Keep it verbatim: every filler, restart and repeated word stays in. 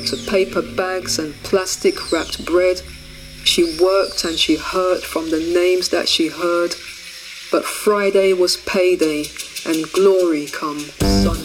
to paper bags and plastic wrapped bread. She worked and she heard from the names that she heard. But Friday was payday and glory come Sunday.